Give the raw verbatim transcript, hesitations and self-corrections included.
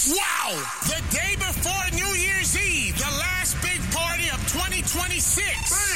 Wow! The day before New Year's Eve, the last big party of twenty twenty-six.